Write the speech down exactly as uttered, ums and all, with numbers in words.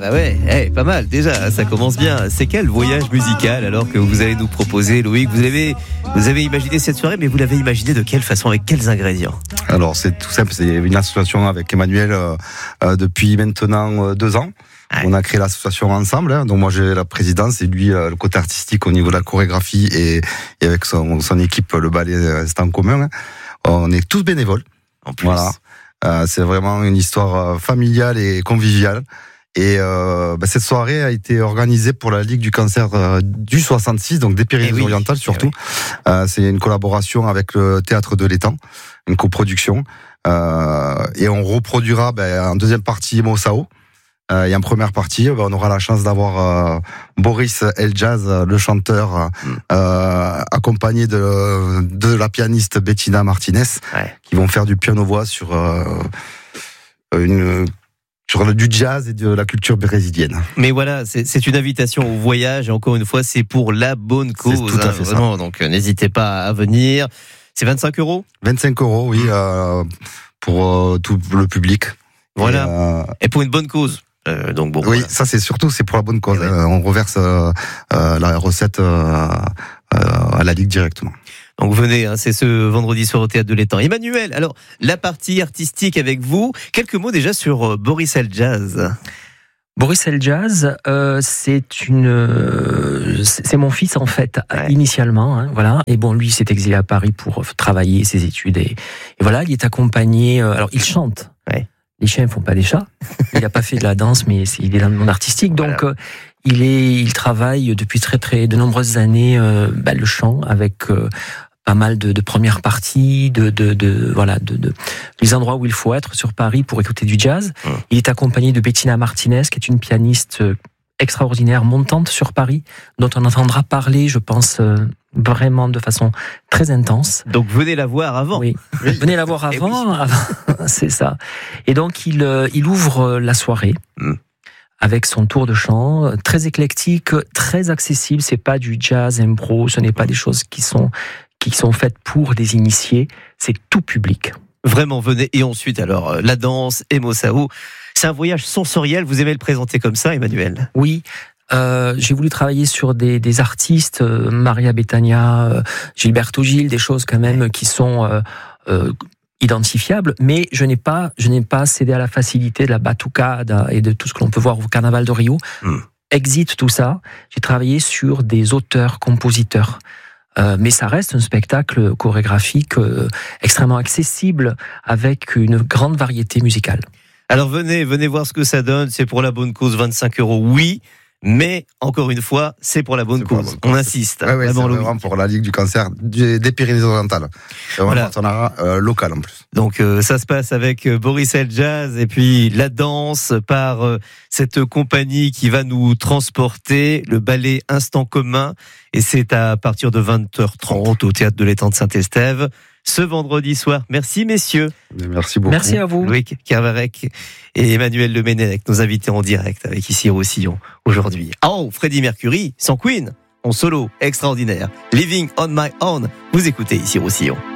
bah ouais, hey, pas mal déjà, ça commence bien. C'est quel voyage musical alors que vous allez nous proposer, Loïc? Vous avez, vous avez imaginé cette soirée, mais vous l'avez imaginé de quelle façon, avec quels ingrédients? Alors c'est tout simple, c'est une association avec Emmanuel euh, euh, depuis maintenant euh, deux ans. Ouais. On a créé l'association ensemble, hein. Donc moi j'ai la présidence et lui euh, le côté artistique au niveau de la chorégraphie et, et avec son, son équipe le ballet euh, c'est en commun. Hein. On est tous bénévoles. En plus. Voilà. Euh, c'est vraiment une histoire familiale et conviviale. Et euh, bah, cette soirée a été organisée pour la Ligue du cancer euh, du soixante-six, donc des Pyrénées-Orientales oui. surtout. Oui. Euh, c'est une collaboration avec le Théâtre de l'Étang, une coproduction. Euh, et on reproduira bah, en deuxième partie Mossao. Euh, et en première partie, bah, on aura la chance d'avoir euh, Boris El Jazz, le chanteur, mm. euh, accompagné de, de la pianiste Bettina Martinez, ouais. qui vont faire du piano-voix sur, euh, une, sur le, du jazz et de la culture brésilienne. Mais voilà, c'est, c'est une invitation au voyage, et encore une fois, c'est pour la bonne cause. C'est tout à fait hein, vraiment, ça. donc euh, n'hésitez pas à venir. C'est vingt-cinq euros vingt-cinq euros, oui, euh, pour euh, tout le public. Voilà. Et, euh, et pour une bonne cause. Euh, donc bon, oui, voilà. Ça c'est surtout c'est pour la bonne cause. Ouais. Euh, on reverse euh, euh, la recette euh, euh, à la Ligue directement. Donc venez, hein, c'est ce vendredi soir au Théâtre de l'Étang. Emmanuel, alors la partie artistique avec vous. Quelques mots déjà sur euh, Boris El Jazz. Boris El Jazz, euh, c'est une, euh, c'est mon fils en fait ouais. initialement, hein, voilà. Et bon, lui s'est exilé à Paris pour travailler ses études et, et voilà, il est accompagné. Euh, alors il chante. Ouais. Les chiens ne font pas des chats. Il n'a pas fait de la danse, mais c'est, il est dans le monde artistique. Donc, voilà. euh, il est, il travaille depuis très très de nombreuses années euh, bah, le chant avec euh, pas mal de, de premières parties, de, de, de voilà, de, de les endroits où il faut être sur Paris pour écouter du jazz. Mmh. Il est accompagné de Bettina Martinez, qui est une pianiste extraordinaire, montante sur Paris, dont on entendra parler, je pense. Euh, vraiment de façon très intense. Donc venez la voir avant. Oui, venez la voir avant, oui. avant c'est ça. Et donc il, il ouvre la soirée mm. avec son tour de chant, très éclectique, très accessible. C'est pas du jazz impro, ce n'est pas des choses qui sont, qui sont faites pour des initiés, c'est tout public. Vraiment, venez. Et ensuite, alors, la danse et Mossao, c'est un voyage sensoriel, vous aimez le présenter comme ça, Emmanuel? Oui. Euh, j'ai voulu travailler sur des, des artistes, euh, Maria Bethania, euh, Gilberto Gil, des choses quand même qui sont euh, euh, identifiables, mais je n'ai pas, je n'ai pas cédé à la facilité de la batucada et de tout ce que l'on peut voir au Carnaval de Rio. Mm. Exit tout ça. J'ai travaillé sur des auteurs, compositeurs. Euh, mais ça reste un spectacle chorégraphique euh, extrêmement accessible avec une grande variété musicale. Alors venez, venez voir ce que ça donne. C'est pour la bonne cause, vingt-cinq euros, oui. Mais, encore une fois, c'est pour la bonne, cause. La bonne cause. On insiste. Ouais, ouais, c'est vraiment pour la Ligue du cancer des Pyrénées-Orientales. C'est vraiment voilà. un partenariat euh, local en plus. Donc, euh, ça se passe avec Boris El Jazz et puis la danse par euh, cette compagnie qui va nous transporter, le ballet Instant commun. Et c'est à partir de vingt heures trente au Théâtre de l'Étang de Saint-Estève. Ce vendredi soir. Merci messieurs. Merci beaucoup. Merci à vous. Loïc Kervarec et Emmanuel Lemenech, nos invités en direct avec ici Roussillon aujourd'hui. Oh, Freddie Mercury, sans Queen, en solo, extraordinaire. Living on my own. Vous écoutez ici Roussillon.